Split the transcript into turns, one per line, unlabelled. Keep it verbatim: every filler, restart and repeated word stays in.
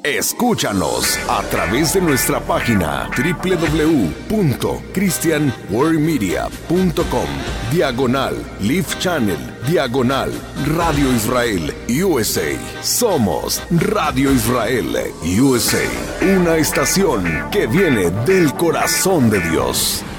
Escúchanos a través de nuestra página doble u doble u doble u punto christian world media punto com, diagonal Live Channel, diagonal Radio Israel U S A. Somos Radio Israel U S A, una estación que viene del corazón de Dios.